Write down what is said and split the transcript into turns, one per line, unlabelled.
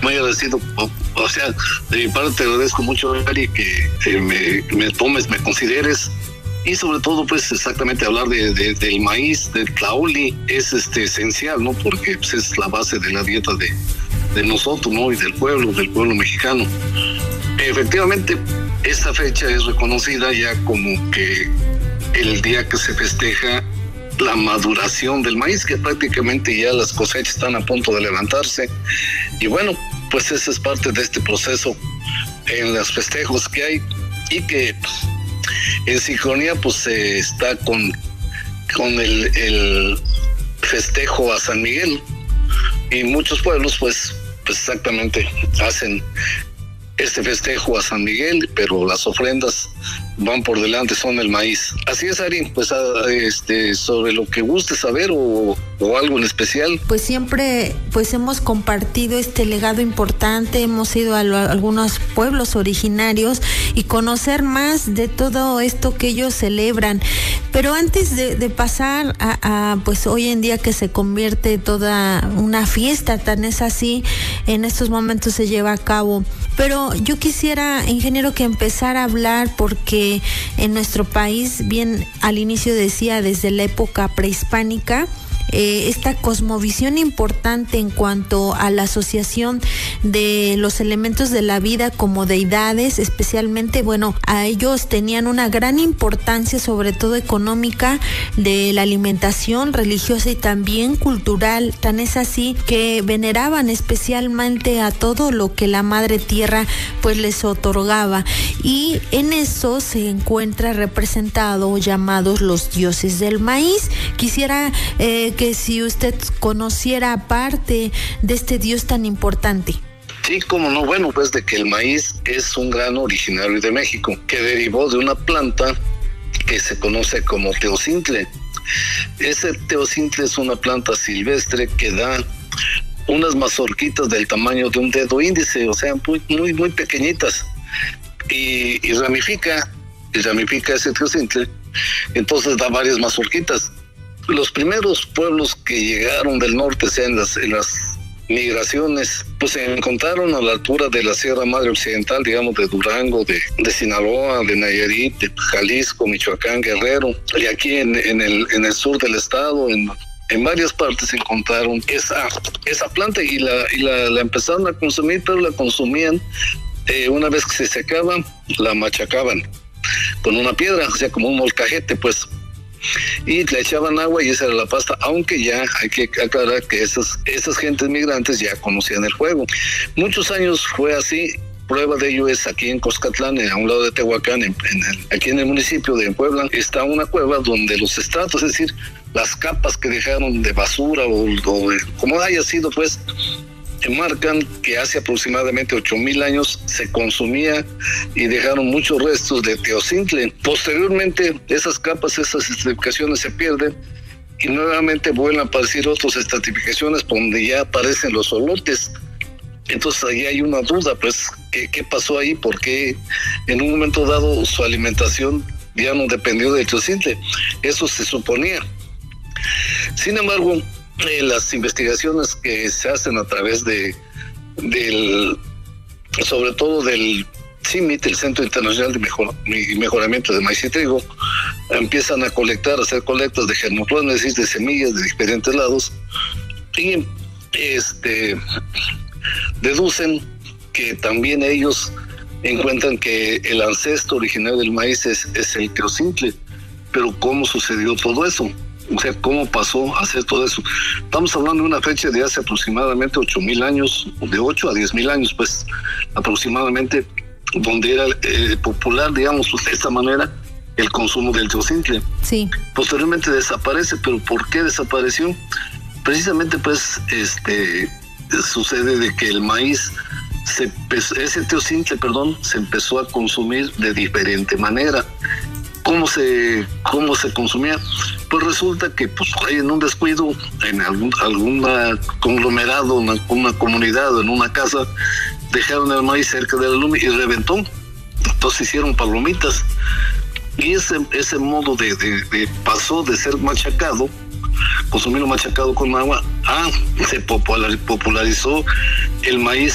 muy agradecido. O sea, de mi parte te agradezco mucho, Ari, que me tomes, me consideres. Y sobre todo, pues, exactamente hablar del maíz, del tlaoli, es esencial, ¿no? Porque pues, es la base de la dieta de nosotros, ¿no? Y del pueblo mexicano. Efectivamente, esta fecha es reconocida ya como que el día que se festeja la maduración del maíz, que prácticamente ya las cosechas están a punto de levantarse. Y bueno, pues esa es parte de este proceso en los festejos que hay y que en sincronía pues está con el festejo a San Miguel, y muchos pueblos pues exactamente hacen este festejo a San Miguel, pero las ofrendas van por delante, son el maíz. Así es, Ari, pues sobre lo que guste saber o algo en especial.
Pues siempre pues hemos compartido este legado importante, hemos ido a algunos pueblos originarios y conocer más de todo esto que ellos celebran. Pero antes de pasar a pues hoy en día que se convierte toda una fiesta, tan es así, en estos momentos se lleva a cabo. Pero yo quisiera, ingeniero, que empezara a hablar, porque en nuestro país, bien al inicio decía, desde la época prehispánica, esta cosmovisión importante en cuanto a la asociación de los elementos de la vida como deidades, especialmente, bueno, a ellos tenían una gran importancia, sobre todo económica, de la alimentación religiosa y también cultural. Tan es así que veneraban especialmente a todo lo que la madre tierra pues les otorgaba, y en eso se encuentra representado llamados los dioses del maíz. Quisiera que si usted conociera parte de este dios tan importante.
Sí, cómo no. Bueno, pues de que el maíz es un grano originario de México, que derivó de una planta que se conoce como teocintle. Ese teocintle es una planta silvestre que da unas mazorquitas del tamaño de un dedo índice, o sea, muy, muy pequeñitas, y ramifica ese teocintle, entonces da varias mazorquitas. Los primeros pueblos que llegaron del norte, sea en las migraciones, pues se encontraron a la altura de la Sierra Madre Occidental, digamos, de Durango, de Sinaloa, de Nayarit, de Jalisco, Michoacán, Guerrero, y aquí en el sur del estado, en varias partes encontraron esa planta y la empezaron a consumir, pero la consumían una vez que se secaba, la machacaban con una piedra, o sea, como un molcajete, pues, y le echaban agua y esa era la pasta, aunque ya hay que aclarar que esas gentes migrantes ya conocían el fuego. Muchos años fue así. Prueba de ello es aquí en Coscatlán, a un lado de Tehuacán, aquí en el municipio de Puebla, está una cueva donde los estratos, es decir, las capas que dejaron de basura o como haya sido, pues, marcan que hace aproximadamente 8,000 años se consumía y dejaron muchos restos de teocintle. Posteriormente, esas capas, esas estratificaciones se pierden y nuevamente vuelven a aparecer otras estratificaciones donde ya aparecen los solotes. Entonces ahí hay una duda, pues, ¿qué pasó ahí? Porque en un momento dado su alimentación ya no dependió del teocintle. Eso se suponía. Sin embargo, las investigaciones que se hacen a través sobre todo del CIMIT, el Centro Internacional de Mejoramiento de Maíz y Trigo, empiezan a hacer colectas de germoplasma, es decir, de semillas de diferentes lados, y deducen que también ellos encuentran que el ancestro original del maíz es el teocintle. Pero ¿cómo sucedió todo eso? O sea, ¿cómo pasó a hacer todo eso? Estamos hablando de una fecha de hace aproximadamente 8,000 años, de 8 a 10,000 años, pues, aproximadamente, donde era popular, digamos, pues, de esta manera, el consumo del teocintle.
Sí.
Posteriormente desaparece, pero ¿por qué desapareció? Precisamente, pues, sucede de que el maíz, ese teocintle, se empezó a consumir de diferente manera. ¿Cómo se consumía? Pues resulta que pues en un descuido, en algún conglomerado, una comunidad o en una casa, dejaron el maíz cerca de la luz y reventó. Entonces hicieron palomitas. Y ese modo pasó de ser machacado, consumirlo machacado con agua, se popularizó el maíz